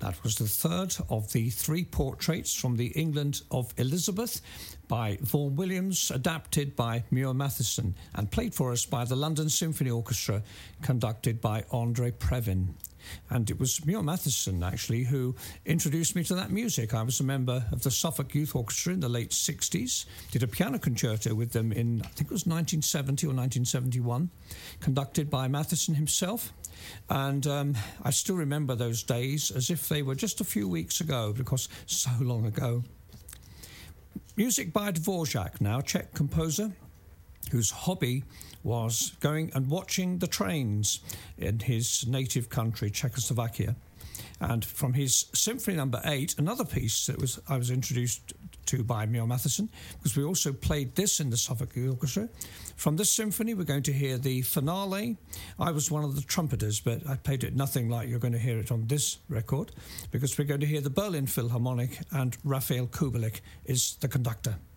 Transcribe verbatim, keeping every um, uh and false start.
That was the third of the three portraits from the England of Elizabeth by Vaughan Williams, adapted by Muir Matheson and played for us by the London Symphony Orchestra, conducted by Andre Previn. And it was Muir Matheson, actually, who introduced me to that music. I was a member of the Suffolk Youth Orchestra in the late sixties, did a piano concerto with them in, I think it was nineteen seventy or nineteen seventy-one, conducted by Matheson himself. And um, I still remember those days as if they were just a few weeks ago, because so long ago. Music by Dvorak now, Czech composer, whose hobby was going and watching the trains in his native country, Czechoslovakia. And from his Symphony Number Eight, another piece that was I was introduced to by Muir Matheson, because we also played this in the Suffolk Orchestra. From this symphony, we're going to hear the finale. I was one of the trumpeters, but I played it nothing like you're going to hear it on this record, because we're going to hear the Berlin Philharmonic, and Raphael Kubelik is the conductor.